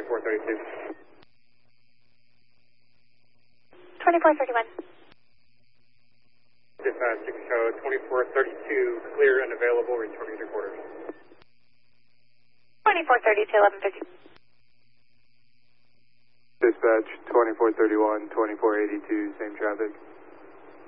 2432. 2431. Dispatch, you can show 2432, clear and available, returning to quarters. 2432, 1150. Dispatch, 2431, 2482, same traffic.